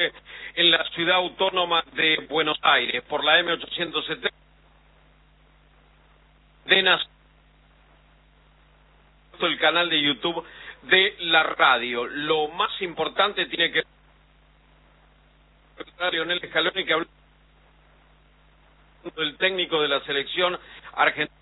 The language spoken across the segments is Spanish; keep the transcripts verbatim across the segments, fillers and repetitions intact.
en la ciudad autónoma de Buenos Aires, por la M ochocientos setenta de Nación, el canal de YouTube de la radio. Lo más importante tiene que ver Lionel Scaloni, que habló del técnico de la selección argentina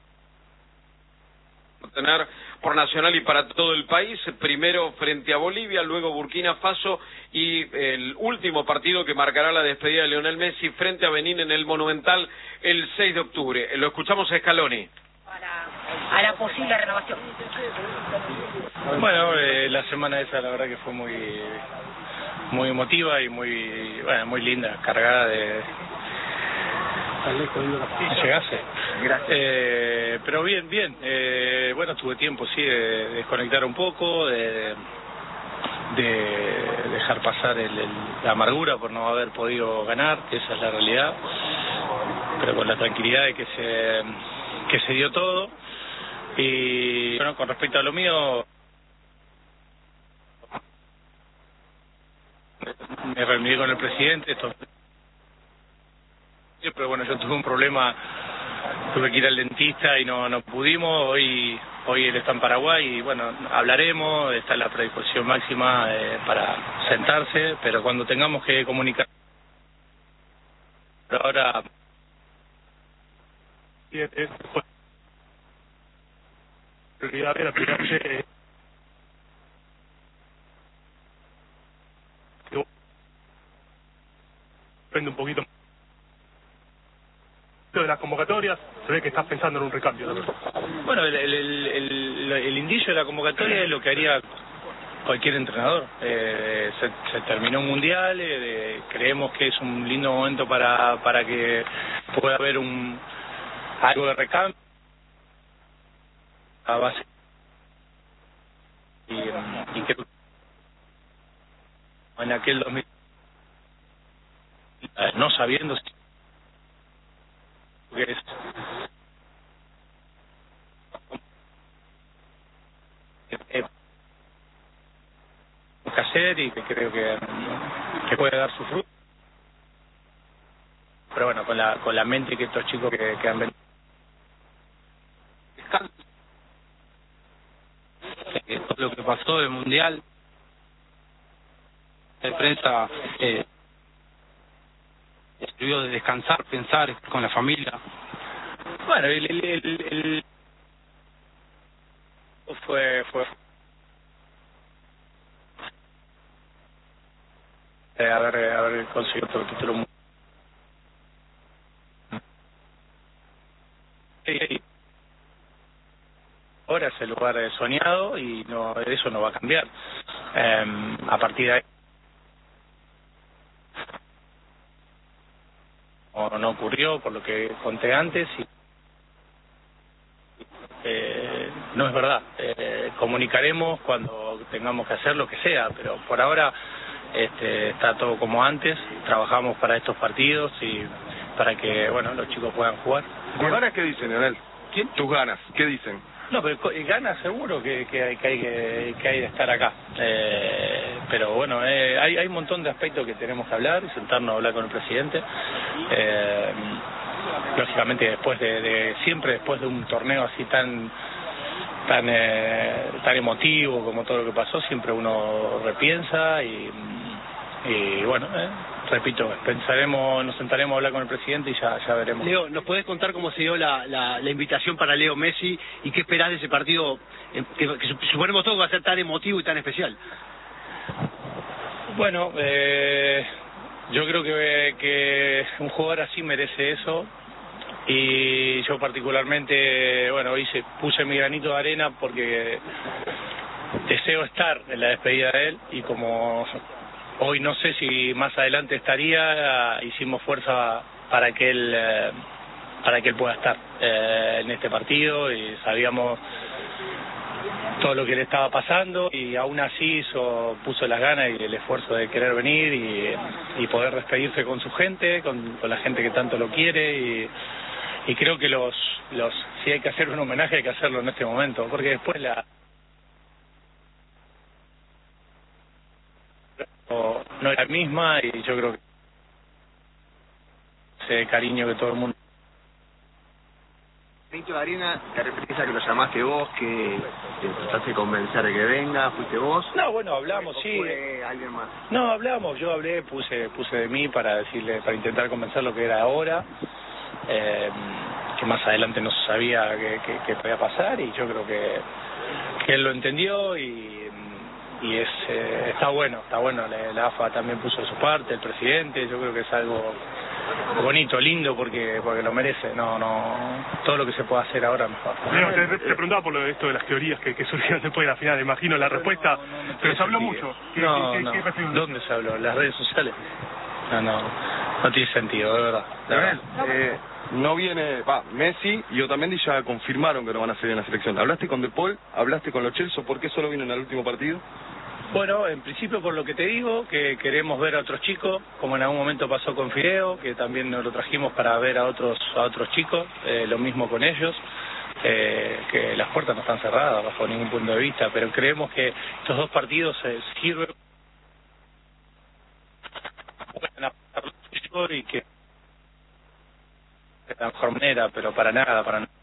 tener por Nacional y para todo el país, primero frente a Bolivia, luego Burkina Faso y el último partido que marcará la despedida de Lionel Messi frente a Benín en el Monumental el seis de octubre. Lo escuchamos a Scaloni. Para a la posible renovación. Bueno, eh, la semana esa la verdad que fue muy muy emotiva y muy bueno, muy linda, cargada de llegase. Eh, pero bien, bien. Eh, bueno, tuve tiempo, sí, de desconectar un poco, de, de dejar pasar el, el, la amargura por no haber podido ganar, que esa es la realidad, pero con la tranquilidad de que se que se dio todo. Y bueno, con respecto a lo mío, me reuní con el presidente, esto, pero bueno, yo tuve un problema, tuve que ir al dentista y no no pudimos. Hoy hoy él está en Paraguay y bueno, hablaremos, está en la predisposición máxima eh, para sentarse, pero cuando tengamos que comunicar. Pero ahora prioridad era aplicarse depende un poquito de las convocatorias. Se ve que estás pensando en un recambio, ¿no? Bueno, el, el, el, el, el indicio de la convocatoria es lo que haría cualquier entrenador. Eh, se, se terminó un mundial, eh, creemos que es un lindo momento para para que pueda haber un algo de recambio a base y, y que en aquel dos mil no sabiendo si que es eh, que hacer y que creo que, que puede dar su fruto, pero bueno, con la con la mente que estos chicos que, que han venido eh, todo lo que pasó del mundial de prensa eh, sirvió de descansar, pensar con la familia. Bueno, el, el, el, el fue fue eh, haber haber conseguido otro título mundial. Y ahora es el lugar soñado y no eso no va a cambiar. Eh, a partir de ahí no, no ocurrió por lo que conté antes y eh, no es verdad. Eh, comunicaremos cuando tengamos que hacer lo que sea, pero por ahora este, está todo como antes. Trabajamos para estos partidos y para que bueno los chicos puedan jugar. ¿Tus ganas qué dicen, Lionel? ¿Quién? ¿Tus ganas qué dicen? No, pero ganas seguro que, que, hay, que, hay, que, que hay de estar acá. Eh, pero bueno, eh, hay, hay un montón de aspectos que tenemos que hablar y sentarnos a hablar con el presidente. Eh, lógicamente después de, de siempre después de un torneo así tan tan eh, tan emotivo como todo lo que pasó, siempre uno repiensa y, y bueno, eh, repito, pensaremos, nos sentaremos a hablar con el presidente y ya ya veremos. Leo, ¿nos podés contar cómo se dio la, la, la invitación para Leo Messi y qué esperás de ese partido eh, que, que suponemos todo que va a ser tan emotivo y tan especial? Bueno, eh, yo creo que, que un jugador así merece eso y yo particularmente, bueno, hice, puse mi granito de arena porque deseo estar en la despedida de él y como hoy no sé si más adelante estaría, hicimos fuerza para que él eh, para que él pueda estar eh, en este partido y sabíamos todo lo que le estaba pasando y aún así hizo, puso las ganas y el esfuerzo de querer venir y, y poder despedirse con su gente, con, con la gente que tanto lo quiere y, y creo que los los si hay que hacer un homenaje hay que hacerlo en este momento porque después la no era la misma, y yo creo que ese cariño que todo el mundo... Granito de Arena, te referís a que lo llamaste vos, que te trataste de convencer de que venga, fuiste vos. No, bueno, hablamos, ¿O sí. fue alguien más? No, hablamos, yo hablé, puse puse de mí para decirle, para intentar convencer lo que era ahora, eh, que más adelante no se sabía que, que, que podía pasar, y yo creo que, que él lo entendió, y, y es eh, está bueno, está bueno, la, la A F A también puso de su parte, el presidente, yo creo que es algo bonito, lindo, porque porque lo merece. No, no, todo lo que se pueda hacer ahora mejor. No, te, te preguntaba por lo de esto de las teorías que, que surgieron después de la final, imagino la respuesta, no, no, no pero se habló sentido. mucho. ¿Qué, no, qué, no. ¿qué, qué ¿Dónde se habló? ¿En las redes sociales? No, no, no tiene sentido, de verdad. De verdad. Eh, no viene, va, Messi y Otamendi ya confirmaron que no van a seguir en la selección. ¿Hablaste con De Paul? ¿Hablaste con Lo Celso? ¿Por qué solo vienen al último partido? Bueno, en principio por lo que te digo, que queremos ver a otros chicos, como en algún momento pasó con Fideo, que también nos lo trajimos para ver a otros a otros chicos, eh, lo mismo con ellos, eh, que las puertas no están cerradas bajo ningún punto de vista, pero creemos que estos dos partidos eh, sirven y que de la mejor manera, pero para nada, para nada.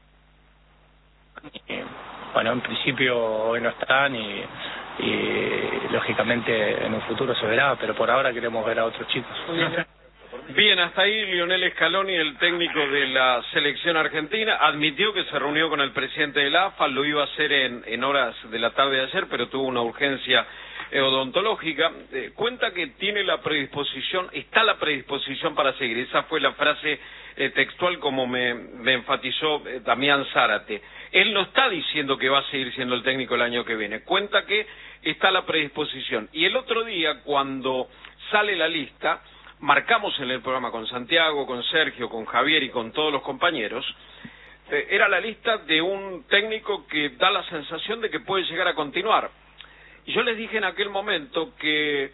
Y, bueno, en principio hoy no están y y lógicamente en un futuro se verá, pero por ahora queremos ver a otros chicos. Bien, hasta ahí Lionel Scaloni, el técnico de la selección argentina, admitió que se reunió con el presidente de la A F A, lo iba a hacer en, en horas de la tarde de ayer, pero tuvo una urgencia eh, odontológica. Eh, cuenta que tiene la predisposición, está la predisposición para seguir. Esa fue la frase eh, textual como me, me enfatizó eh, Damián Zárate. Él no está diciendo que va a seguir siendo el técnico el año que viene, cuenta que está la predisposición. Y el otro día, cuando sale la lista, marcamos en el programa con Santiago, con Sergio, con Javier y con todos los compañeros, eh, era la lista de un técnico que da la sensación de que puede llegar a continuar. Y yo les dije en aquel momento que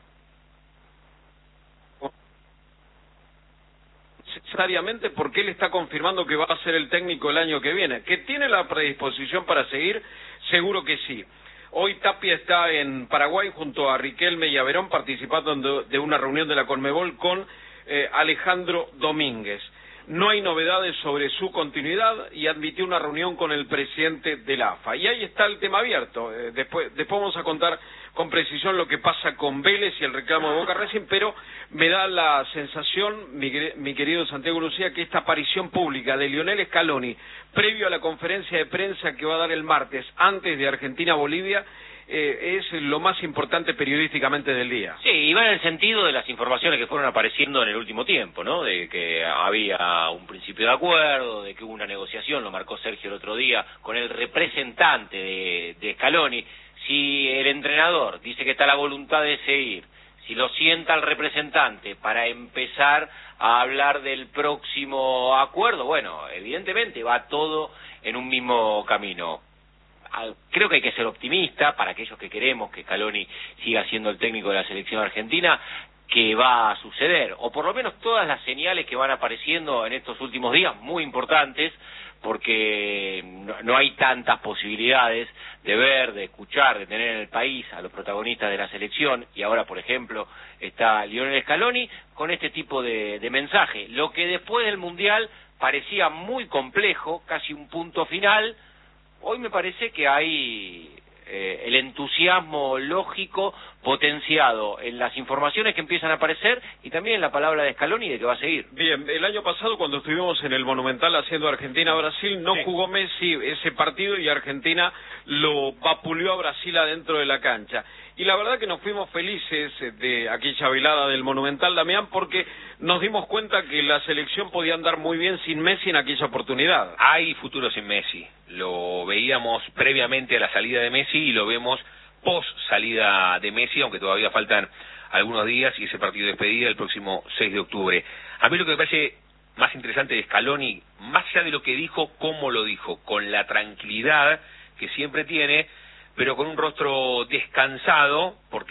necesariamente porque él está confirmando que va a ser el técnico el año que viene. ¿Que tiene la predisposición para seguir? Seguro que sí. Hoy Tapia está en Paraguay junto a Riquelme y a Verón participando de una reunión de la Conmebol con eh, Alejandro Domínguez. No hay novedades sobre su continuidad y admitió una reunión con el presidente de la A F A. Y ahí está el tema abierto. Eh, después, después vamos a contar con precisión lo que pasa con Vélez y el reclamo de Boca Racing, pero me da la sensación, mi, mi querido Santiago Lucía, que esta aparición pública de Lionel Scaloni, previo a la conferencia de prensa que va a dar el martes, antes de Argentina-Bolivia, eh, es lo más importante periodísticamente del día. Sí, y va en el sentido de las informaciones que fueron apareciendo en el último tiempo, ¿no? De que había un principio de acuerdo, de que hubo una negociación, lo marcó Sergio el otro día, con el representante de, de Scaloni. Si el entrenador dice que está la voluntad de seguir, si lo sienta el representante para empezar a hablar del próximo acuerdo, bueno, evidentemente va todo en un mismo camino. Creo que hay que ser optimista para aquellos que queremos que Scaloni siga siendo el técnico de la selección argentina, que va a suceder, o por lo menos todas las señales que van apareciendo en estos últimos días, muy importantes, porque no, no hay tantas posibilidades de ver, de escuchar, de tener en el país a los protagonistas de la selección, y ahora, por ejemplo, está Lionel Scaloni con este tipo de, de mensaje. Lo que después del Mundial parecía muy complejo, casi un punto final, hoy me parece que hay eh, el entusiasmo lógico potenciado en las informaciones que empiezan a aparecer y también en la palabra de Scaloni de que va a seguir. Bien, el año pasado cuando estuvimos en el Monumental haciendo Argentina-Brasil, no sí. jugó Messi ese partido y Argentina lo vapuleó a Brasil adentro de la cancha. Y la verdad que nos fuimos felices de aquella velada del Monumental, Damián, porque nos dimos cuenta que la selección podía andar muy bien sin Messi en aquella oportunidad. Hay futuro sin Messi. Lo veíamos previamente a la salida de Messi y lo vemos post salida de Messi, aunque todavía faltan algunos días y ese partido de despedida el próximo seis de octubre. A mí lo que me parece más interesante de Scaloni, más allá de lo que dijo, cómo lo dijo, con la tranquilidad que siempre tiene, pero con un rostro descansado, porque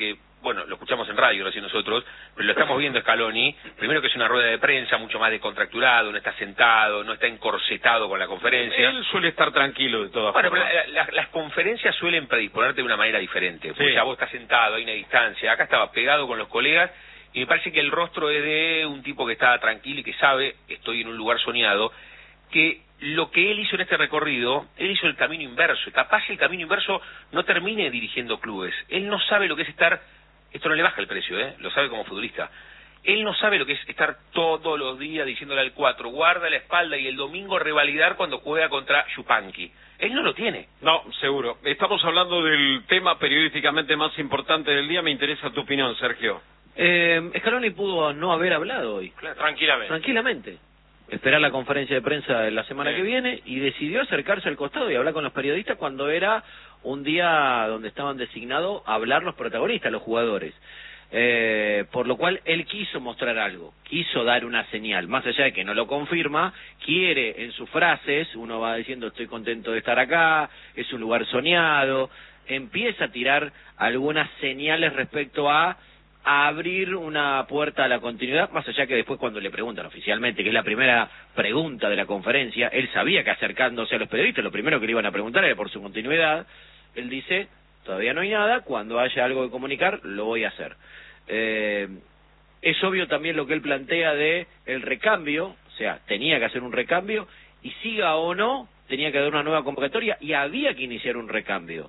bueno, lo escuchamos en radio recién nosotros, pero lo estamos viendo Scaloni, primero que es una rueda de prensa mucho más descontracturado, no está sentado, no está encorsetado con la conferencia. Él suele estar tranquilo de todas bueno, formas. Bueno, pero la, la, las conferencias suelen predisponerte de una manera diferente, porque sí. Ya vos estás sentado, hay una distancia, acá estaba pegado con los colegas, y me parece que el rostro es de un tipo que está tranquilo y que sabe, estoy en un lugar soñado, que lo que él hizo en este recorrido, él hizo el camino inverso. Capaz el camino inverso no termine dirigiendo clubes. Él no sabe lo que es estar, esto no le baja el precio, ¿eh? Lo sabe como futbolista. Él no sabe lo que es estar todos los días diciéndole al cuatro, guarda la espalda y el domingo revalidar cuando juega contra Yupanqui. Él no lo tiene. No, seguro. Estamos hablando del tema periodísticamente más importante del día. Me interesa tu opinión, Sergio. Eh, Scaloni pudo no haber hablado hoy. Claro, tranquilamente. Tranquilamente. Esperar la conferencia de prensa de la semana sí. que viene y decidió acercarse al costado y hablar con los periodistas cuando era un día donde estaban designados a hablar los protagonistas, los jugadores. Eh, por lo cual él quiso mostrar algo, quiso dar una señal, más allá de que no lo confirma, quiere en sus frases, uno va diciendo estoy contento de estar acá, es un lugar soñado, empieza a tirar algunas señales respecto a a abrir una puerta a la continuidad, más allá que después cuando le preguntan oficialmente, que es la primera pregunta de la conferencia, él sabía que acercándose a los periodistas, lo primero que le iban a preguntar era por su continuidad, él dice, todavía no hay nada, cuando haya algo que comunicar, lo voy a hacer. Eh, es obvio también lo que él plantea de el recambio, o sea, tenía que hacer un recambio, y siga o no, tenía que dar una nueva convocatoria, y había que iniciar un recambio.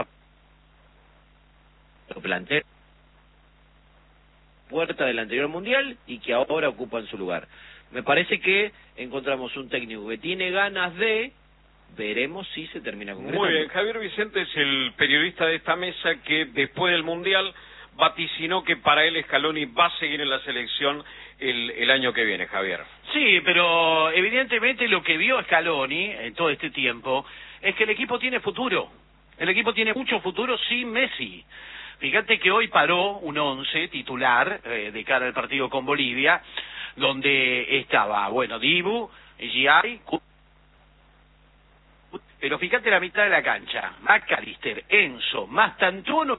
Lo plantea puerta del anterior mundial y que ahora ocupan su lugar. Me parece que encontramos un técnico que tiene ganas de, veremos si se termina concretando. Muy bien, Javier Vicente es el periodista de esta mesa que después del mundial vaticinó que para él Scaloni va a seguir en la selección el, el año que viene, Javier. Sí, pero evidentemente lo que vio Scaloni en todo este tiempo es que el equipo tiene futuro. El equipo tiene mucho futuro sin Messi. Fíjate que hoy paró un once titular eh, de cara al partido con Bolivia, donde estaba, bueno, Dibu, Giai, pero fíjate la mitad de la cancha, McAllister, Enzo, Mastantuono,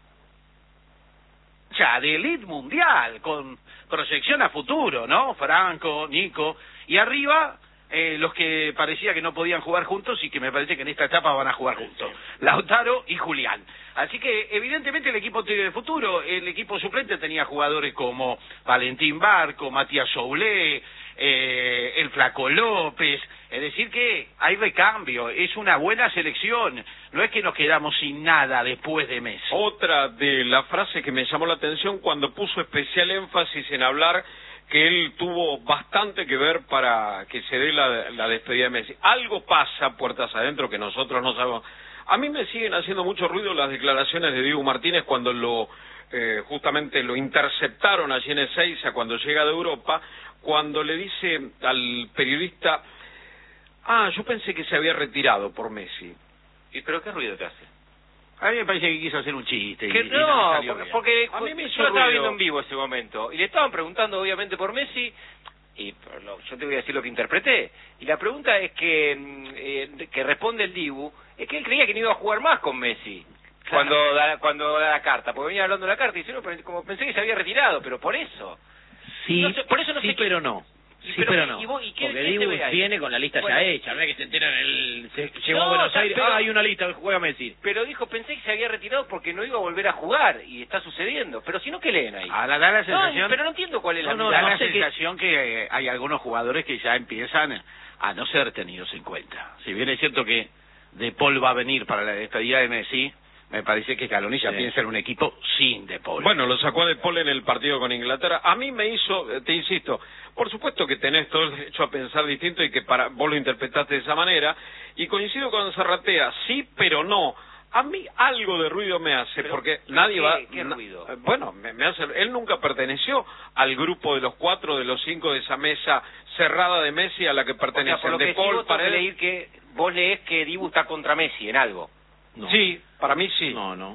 ya de elite mundial, con proyección a futuro, ¿no? Franco, Nico, y arriba eh, los que parecía que no podían jugar juntos y que me parece que en esta etapa van a jugar juntos, Lautaro y Julián. Así que evidentemente el equipo tiene futuro. El equipo suplente tenía jugadores como Valentín Barco, Matías Soulé, eh, el Flaco López, es decir que hay recambio, es una buena selección, no es que nos quedamos sin nada después de Messi. Otra de las frases que me llamó la atención cuando puso especial énfasis en hablar que él tuvo bastante que ver para que se dé la, la despedida de Messi. Algo pasa puertas adentro que nosotros no sabemos. A mí me siguen haciendo mucho ruido las declaraciones de Diego Martínez cuando lo eh, justamente lo interceptaron allí en Ezeiza cuando llega de Europa, cuando le dice al periodista, ah, yo pensé que se había retirado por Messi. ¿Y pero qué ruido te hace? A mí me parece que quiso hacer un chiste. Que y, no, y porque, porque a mí me yo lo estaba viendo en vivo ese momento, y le estaban preguntando obviamente por Messi, y lo, yo te voy a decir lo que interpreté, y la pregunta es que eh, que responde el Dibu, es que él creía que no iba a jugar más con Messi, claro. cuando da cuando da la carta, porque venía hablando de la carta, y dice, no, pero como pensé que se había retirado, pero por eso. Sí, no sé, por eso no sí sé pero qué... no. Sí, Sí, pero no, ¿y vos, y qué, porque qué Dibu ve ahí? viene con la lista bueno, ya hecha, no es que se enteran, el, se llegó no, a Buenos Aires, pero, ah, hay una lista, juega Messi. Pero dijo, pensé que se había retirado porque no iba a volver a jugar, y está sucediendo, pero si no, ¿qué leen ahí? Ahora da la sensación... No, pero no entiendo cuál es la... No, no, da da la la sensación que... que eh, hay algunos jugadores que ya empiezan a no ser tenidos en cuenta. Si bien es cierto que De Paul va a venir para la despedida de Messi, me parece que Scaloni ya sí. piensa en un equipo sin De Paul. Bueno, lo sacó a De Paul en el partido con Inglaterra. A mí me hizo, te insisto, por supuesto que tenés todo el derecho a pensar distinto y que para vos lo interpretaste de esa manera, y coincido con Zarratea, sí, pero no. A mí algo de ruido me hace, pero, porque pero nadie ¿qué, va... ¿Qué ruido? Na, bueno, me, me hace... Él nunca perteneció al grupo de los cuatro, de los cinco de esa mesa cerrada de Messi a la que pertenecen. O sea, por lo De que Paul, sí, vos para tenés que leer que vos lees que Dibu está contra Messi en algo. No. Sí, para mí sí. No, no.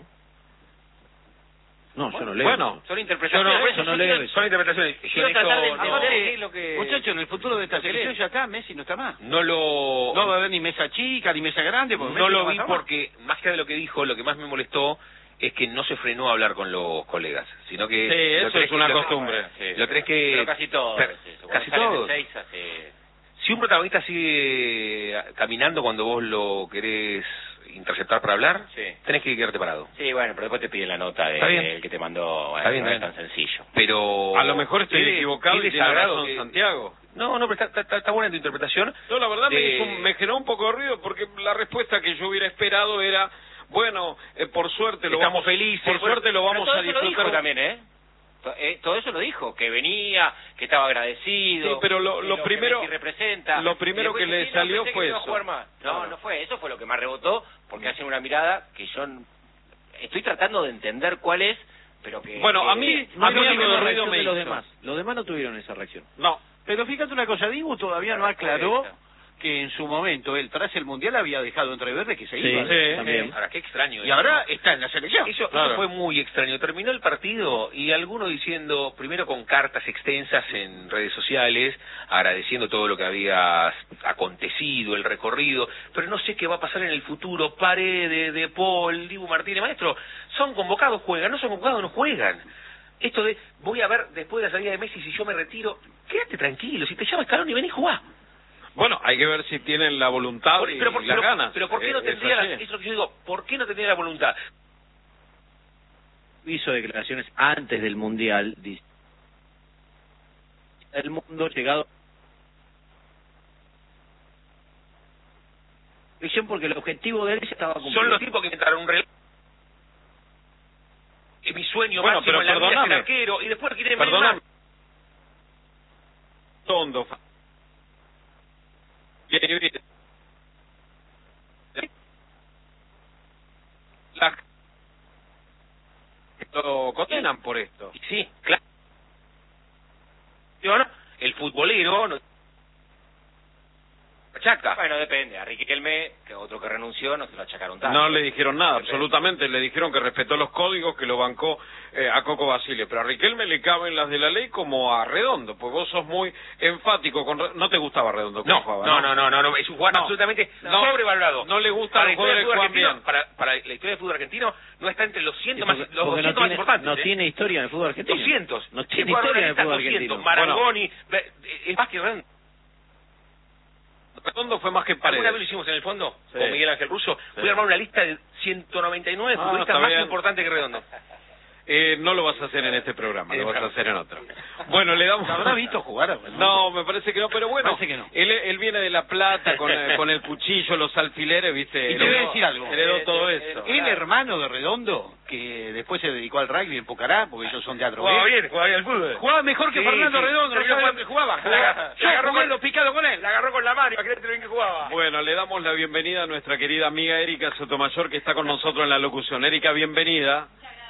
No, bueno, yo no leo. Bueno, son interpretaciones. Yo no, eso no leo eso. Son interpretaciones. Yo Quiero en tratar de esto entender no, qué es lo que... Muchachos, en el futuro de esta selección ya está, Messi no está más. no lo... No va a haber ni mesa chica, ni mesa grande. Porque no Messi lo va a vi estar más. porque, más que de lo que dijo, lo que más me molestó es que no se frenó a hablar con los colegas, sino que... Sí, eso es una lo, costumbre. Sí. Lo crees que... Pero casi todos. Per, eso. Casi salen todos. de seis hace... Si un protagonista sigue caminando cuando vos lo querés interceptar para hablar, sí. tenés que quedarte parado. Sí, bueno, pero después te pide la nota de, el que te mandó, bueno, está bien, no está es tan sencillo. Pero... A lo mejor estoy equivocado y tiene razón que... Santiago. No, no, pero está, está, está buena tu interpretación. No, la verdad de... me, hizo, me generó un poco de ruido porque la respuesta que yo hubiera esperado era, bueno, eh, por suerte lo Estamos vamos, felices. por suerte lo vamos todo a eso lo disfrutar. dijo también, ¿eh? Eh, todo eso lo dijo, que venía, que estaba agradecido. Sí, pero lo, lo, lo primero, que representa. lo primero que le sí, salió no, fue que no, eso. No, claro. no fue, eso fue lo que más rebotó, porque hacen una mirada que yo estoy tratando de entender cuál es, pero que... Bueno, a mí, Eh, no a mí hay algo de ninguna ruido reacción me de los hizo. demás. Los demás no tuvieron esa reacción. No. Pero fíjate una cosa, Dibu todavía no aclaró que en su momento él tras el Mundial había dejado entrever de que se Sí, iba. sí, también. Ahora, qué extraño. Y ahora está en la selección. Eso, Claro. eso fue muy extraño. Terminó el partido y alguno diciendo, primero con cartas extensas en redes sociales, agradeciendo todo lo que había acontecido, el recorrido, pero no sé qué va a pasar en el futuro. Paredes, De Paul, Dibu Martínez, maestro, son convocados, juegan, no son convocados, no juegan. Esto de, voy a ver después de la salida de Messi si yo me retiro, quédate tranquilo, si te llama Scaloni, ven y jugá. Bueno, hay que ver si tienen la voluntad Por- y pero, por, las pero, ganas. pero ¿por qué no Eh, tendría, la, es eso así. es lo que yo digo, ¿por qué no tendría la voluntad? Hizo declaraciones antes del Mundial, dice, el mundo llegado porque el objetivo de él ya estaba cumplido. Son los tipos que inventaron un reloj. Que mi sueño Bueno, máximo pero en la vida es ser perdóname. arquero y después quieren Perdóname. más. Tondo. La... Lo condenan por esto. Y sí, claro. El futbolero no... achaca. Bueno, depende. A Riquelme, que otro que renunció, no se lo achacaron tanto. No le dijeron nada, Depende. absolutamente. Le dijeron que respetó los códigos, que lo bancó eh, a Coco Basile. Pero a Riquelme le caben las de la ley como a Redondo, pues vos sos muy enfático. Con... No te gustaba Redondo como No, jugaba, no, no, no, no, no, es un jugador No. absolutamente No. sobrevalorado. No le gustan Para los la historia del jugadores fútbol que juegan argentino, bien. para, para la historia del fútbol argentino, no está entre los cientos Porque- más, los porque no doscientos más tiene, importantes. no ¿eh? tiene historia en el fútbol argentino. doscientos. No tiene El jugador historia en el está fútbol doscientos. argentino. Marangoni, ve- es más que Redondo. Redondo fue más que ¿Alguna vez lo Paredes. hicimos en el fondo? Sí. Con Miguel Ángel Russo. Sí. Voy a armar una lista de ciento noventa y nueve Ah, futbolistas está más bien. importantes que Redondo. Eh, no lo vas a hacer en este programa, lo Eh, vas a claro. hacer en otro. Bueno, le damos... ¿Te habrá visto jugar a Redondo? No, me parece que no, pero bueno, Parece que no. él, él viene de La Plata con, el- con el cuchillo, los alfileres, ¿viste? Y te voy a decir algo. Heredó todo Eh, eso. eh, El hermano de Redondo, que después se dedicó al rugby en Pucará, porque ellos son teatro. Jugaba ¿eh? bien, jugaba bien al fútbol. Jugaba mejor que Sí, Fernando sí. Redondo, no Pero sabe yo- lo que jugaba. La agarró- Yo la agarró jugué con- en los picados con él. La agarró con la mano, ¿a qué bien que jugaba? Bueno, le damos la bienvenida a nuestra querida amiga Erika Sotomayor, que está con nosotros en la locución. Erika, bienvenida.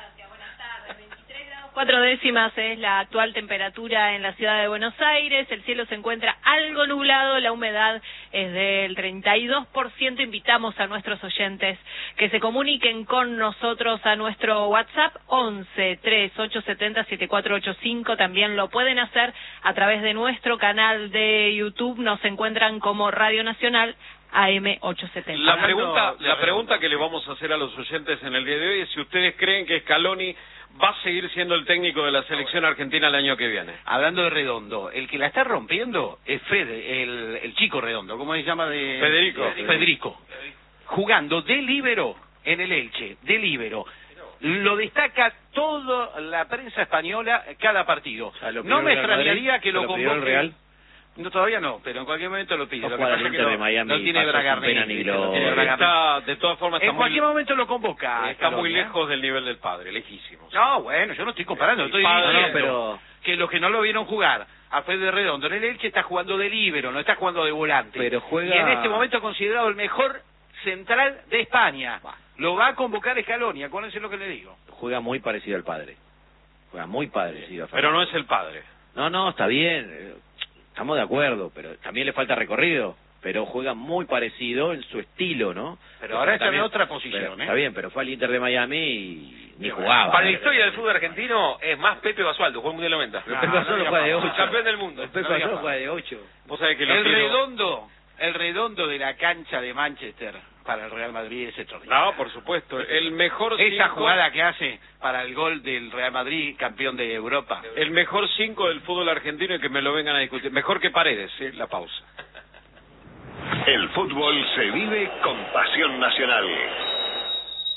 Cuatro décimas es la actual temperatura en la ciudad de Buenos Aires, el cielo se encuentra algo nublado, la humedad es del treinta y dos por ciento. Invitamos a nuestros oyentes que se comuniquen con nosotros a nuestro WhatsApp once, tres, ocho siete cero, siete cuatro ocho cinco. También lo pueden hacer a través de nuestro canal de YouTube, nos encuentran como Radio Nacional A M ochocientos setenta. La Hablando pregunta, de la Redondo. pregunta que le vamos a hacer a los oyentes en el día de hoy es si ustedes creen que Scaloni va a seguir siendo el técnico de la selección argentina el año que viene. Hablando de Redondo, el que la está rompiendo es Fede, el, el chico Redondo, ¿cómo se llama? De... Federico. Federico. Jugando de líbero en el Elche, de líbero. Lo destaca toda la prensa española cada partido. O sea, lo No pidió me el Real Madrid, extrañaría que lo lo pidió el convoque. Real. No, todavía no, pero en cualquier momento lo pide. No Lo que juega pasa el es que Inter no, de Miami, no tiene pasó sin Bragarni. pena ni No gloria. tiene Bragarni. Está, de todas formas, está En muy, cualquier momento lo convoca. está muy Scaloni, ¿eh? lejos del nivel del padre, lejísimos. No, bueno, yo no estoy comparando, estoy Padre, diciendo no, pero- que los que no lo vieron jugar a Fede Redondo en el Elche está jugando de líbero, no está jugando de volante. Pero juega- Y en este momento considerado el mejor central de España. Lo va a convocar Scaloni, acuérdense lo que le digo. Juega muy parecido al padre. Juega muy parecido a Pero no Fernando. es el padre. No, no, está bien. eh, Estamos de acuerdo, pero también le falta recorrido. Pero juega muy parecido en su estilo, ¿no? Pero ahora está en también- otra posición, pero- ¿eh? Está bien, pero fue al Inter de Miami y ni jugaba. Para la historia del fútbol argentino es más Pepe Basualdo, jugó el Mundial noventa. Pero Pepe Basualdo juega de ocho. Campeón del mundo. Pepe No digas Basualdo más. juega de ocho. Vos sabés que lo El quiero- redondo, el redondo de la cancha de Manchester, para el Real Madrid es extraordinario. No, por supuesto, el mejor Esa cinco, jugada que hace para el gol del Real Madrid, campeón de Europa. el mejor cinco del fútbol argentino, y que me lo vengan a discutir. Mejor que Paredes, ¿sí? La pausa. El fútbol se vive con pasión nacional.